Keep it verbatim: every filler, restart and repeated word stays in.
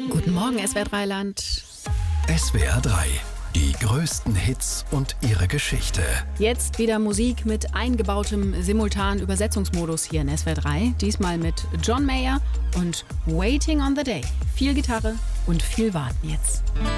Guten Morgen, S W R drei Land. S W R drei, die größten Hits und ihre Geschichte. Jetzt wieder Musik mit eingebautem simultanen Übersetzungsmodus hier in S W R drei. Diesmal mit John Mayer und Waiting on the Day. Viel Gitarre und viel Warten jetzt.